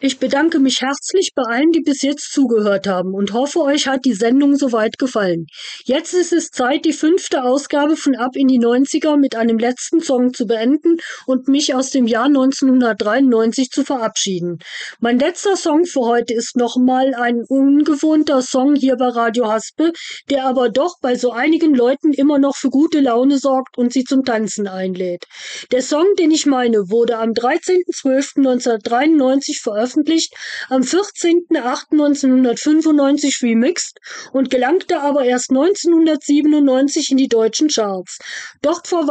Ich bedanke mich herzlich bei allen, die bis jetzt zugehört haben und hoffe, euch hat die Sendung soweit gefallen. Jetzt ist es Zeit, die 5. Ausgabe von Ab in die 90er mit einem letzten Song zu beenden und mich aus dem Jahr 1993 zu verabschieden. Mein letzter Song für heute ist nochmal ein ungewohnter Song hier bei Radio Haspe, der aber doch bei so einigen Leuten immer noch für gute Laune sorgt und sie zum Tanzen einlädt. Der Song, den ich meine, wurde am 13.12.1993 veröffentlicht, am 14.08.1995 remixed und gelangte aber erst 1997 in die deutschen Charts. Dort